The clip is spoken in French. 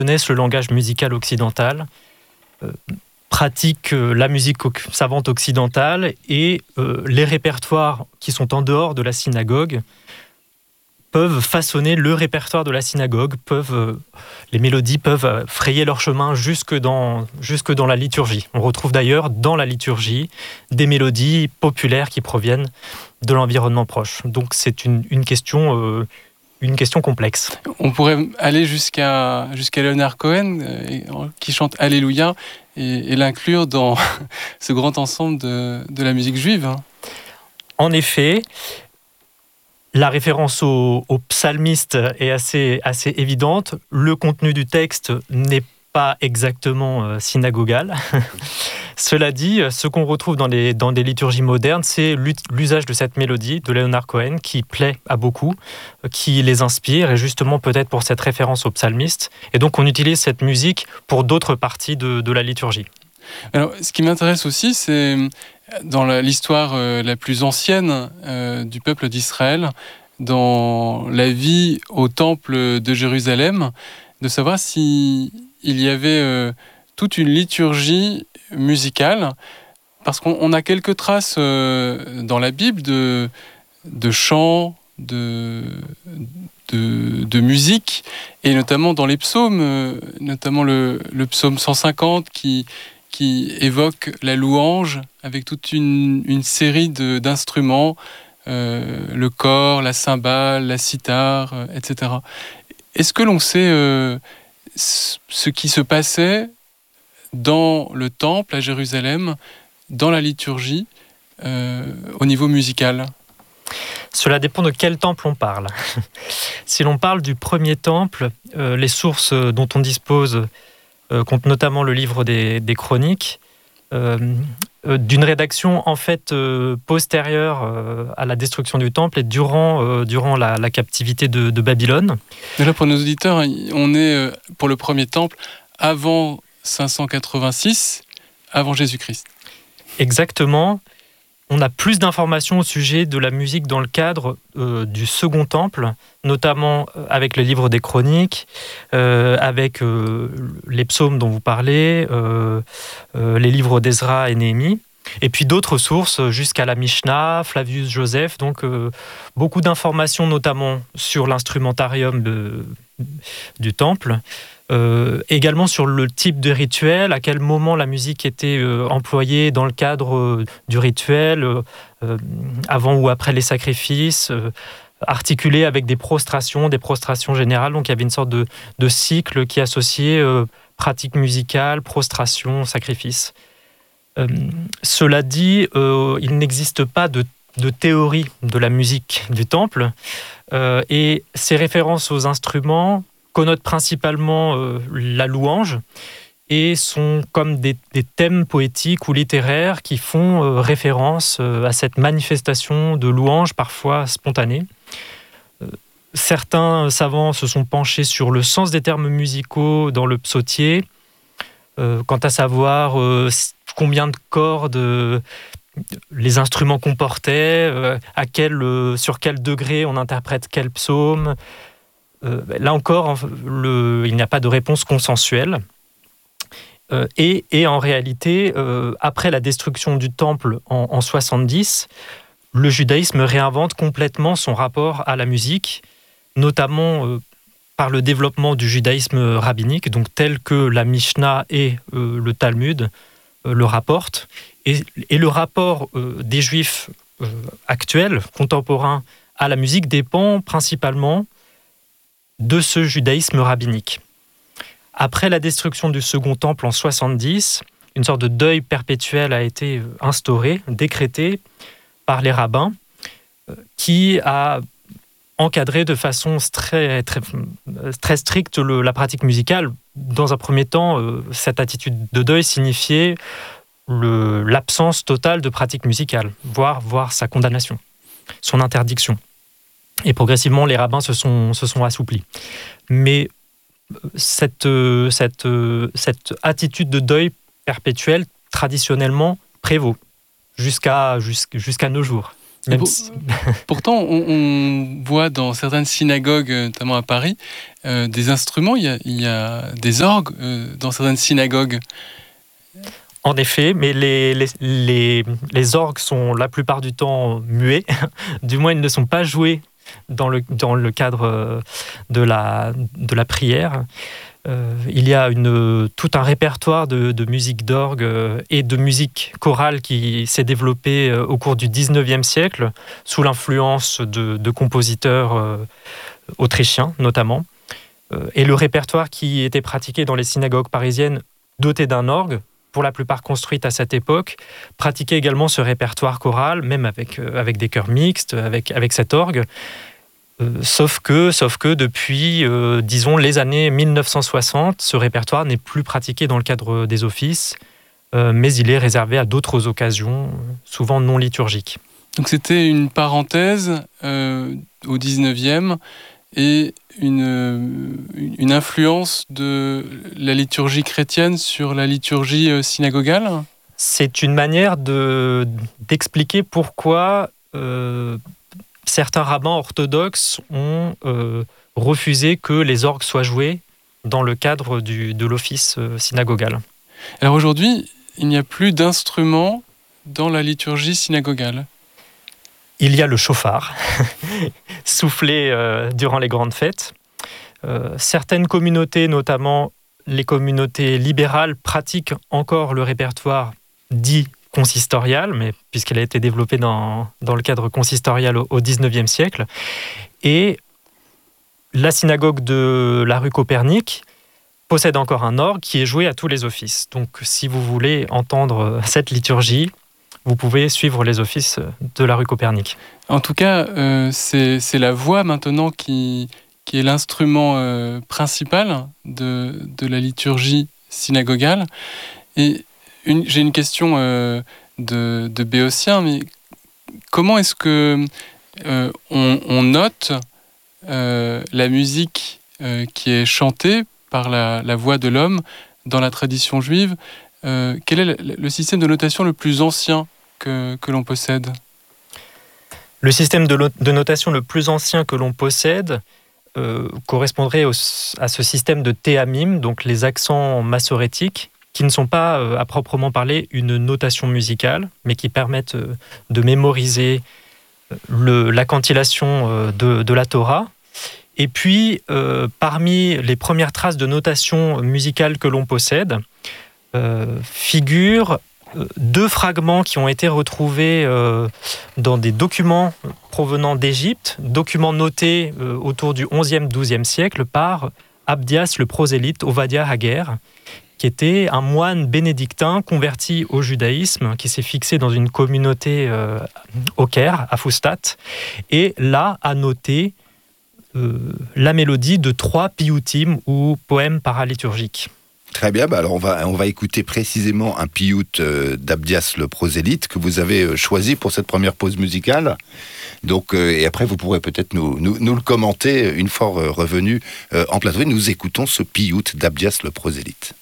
connaissent le langage musical occidental, pratiquent la musique savante occidentale et les répertoires qui sont en dehors de la synagogue peuvent façonner le répertoire de la synagogue, les mélodies peuvent frayer leur chemin jusque dans la liturgie. On retrouve d'ailleurs dans la liturgie des mélodies populaires qui proviennent de l'environnement proche. Donc c'est une question complexe. On pourrait aller jusqu'à Leonard Cohen qui chante Alléluia et l'inclure dans ce grand ensemble de la musique juive. En effet, la référence au psalmiste est assez évidente. Le contenu du texte n'est pas exactement synagogal. Cela dit, ce qu'on retrouve dans des liturgies modernes, c'est l'usage de cette mélodie de Leonard Cohen qui plaît à beaucoup, qui les inspire, et justement peut-être pour cette référence au psalmiste. Et donc on utilise cette musique pour d'autres parties de la liturgie. Alors, ce qui m'intéresse aussi, c'est dans l'histoire la plus ancienne du peuple d'Israël, dans la vie au temple de Jérusalem, de savoir s'il y avait toute une liturgie musicale, parce qu'on a quelques traces dans la Bible de chants, de musique, et notamment dans les psaumes, notamment le psaume 150 qui évoque la louange avec toute une série d'instruments, le cor, la cymbale, la cithare, etc. Est-ce que l'on sait ce qui se passait dans le temple à Jérusalem, dans la liturgie, au niveau musical ? Cela dépend de quel temple on parle. Si l'on parle du premier temple, les sources dont on dispose comptent notamment le livre des Chroniques, d'une rédaction en fait postérieure à la destruction du temple et durant la captivité de Babylone. Déjà pour nos auditeurs, on est pour le premier temple avant 586, avant Jésus-Christ. Exactement. On a plus d'informations au sujet de la musique dans le cadre du Second Temple, notamment avec le livre des Chroniques, avec les psaumes dont vous parlez, les livres d'Ezra et Néhémie, et puis d'autres sources jusqu'à la Mishnah, Flavius Joseph, donc beaucoup d'informations notamment sur l'instrumentarium du Temple, également sur le type de rituel, à quel moment la musique était employée dans le cadre du rituel, avant ou après les sacrifices, articulée avec des prostrations générales. Donc il y avait une sorte de cycle qui associait pratique musicale, prostration, sacrifice. Cela dit, il n'existe pas de théorie de la musique du temple, et ces références aux instruments connotent principalement la louange et sont comme des thèmes poétiques ou littéraires qui font référence à cette manifestation de louange parfois spontanée. Certains savants se sont penchés sur le sens des termes musicaux dans le psautier, quant à savoir combien de cordes les instruments comportaient, sur quel degré on interprète quel psaume. Là encore, il n'y a pas de réponse consensuelle. Et en réalité, après la destruction du temple en 70, le judaïsme réinvente complètement son rapport à la musique, notamment par le développement du judaïsme rabbinique, donc tel que la Mishnah et le Talmud le rapportent. Et le rapport des Juifs actuels, contemporains, à la musique dépend principalement de ce judaïsme rabbinique. Après la destruction du Second Temple en 70, une sorte de deuil perpétuel a été instauré, décrété par les rabbins, qui a encadré de façon très stricte la pratique musicale. Dans un premier temps, cette attitude de deuil signifiait l'absence totale de pratique musicale, voire sa condamnation, son interdiction. Et progressivement, les rabbins se sont assouplis. Mais cette attitude de deuil perpétuel, traditionnellement, prévaut jusqu'à nos jours. Pourtant, on voit dans certaines synagogues, notamment à Paris, des instruments. Il y a des orgues dans certaines synagogues. En effet, mais les orgues sont la plupart du temps muets. Du moins, ils ne sont pas joués dans le cadre de la prière. Il y a tout un répertoire de musique d'orgue et de musique chorale qui s'est développé au cours du 19e siècle, sous l'influence de compositeurs autrichiens notamment. Et le répertoire qui était pratiqué dans les synagogues parisiennes, doté d'un orgue, pour la plupart construite à cette époque, pratiquait également ce répertoire choral, même avec des chœurs mixtes, avec cet orgue. Sauf que depuis, disons, les années 1960, ce répertoire n'est plus pratiqué dans le cadre des offices, mais il est réservé à d'autres occasions, souvent non liturgiques. Donc c'était une parenthèse au 19e et une influence de la liturgie chrétienne sur la liturgie synagogale ? C'est une manière d'expliquer pourquoi certains rabbins orthodoxes ont refusé que les orgues soient joués dans le cadre de l'office synagogal. Alors aujourd'hui, il n'y a plus d'instruments dans la liturgie synagogale. Il y a le chauffard, soufflé durant les grandes fêtes. Certaines communautés, notamment les communautés libérales, pratiquent encore le répertoire dit consistorial, mais puisqu'elle a été développée dans le cadre consistorial au XIXe siècle. Et la synagogue de la rue Copernic possède encore un orgue qui est joué à tous les offices. Donc si vous voulez entendre cette liturgie, vous pouvez suivre les offices de la rue Copernic. En tout cas, c'est la voix maintenant qui est l'instrument principal de la liturgie synagogale. Et j'ai une question de béotien, mais comment est-ce que on note la musique qui est chantée par la voix de l'homme dans la tradition juive? Quel est le système de notation le plus ancien que l'on possède? Le système de notation le plus ancien que l'on possède correspondrait à ce système de théamim, donc les accents massorétiques, qui ne sont pas, à proprement parler, une notation musicale, mais qui permettent de mémoriser la cantillation de la Torah. Et puis, parmi les premières traces de notation musicale que l'on possède, figurent deux fragments qui ont été retrouvés dans des documents provenant d'Égypte, documents notés autour du XIe, XIIe siècle par Abdias le prosélyte Ovadia Haguer, qui était un moine bénédictin converti au judaïsme, qui s'est fixé dans une communauté au Caire, à Foustat, et là a noté la mélodie de 3 piyutim, ou poèmes paraliturgiques. Très bien, alors on va écouter précisément un piyut d'Abdias le prosélyte que vous avez choisi pour cette première pause musicale. Donc, et après vous pourrez peut-être nous le commenter une fois revenu en plateau. Nous écoutons ce piyut d'Abdias le prosélyte.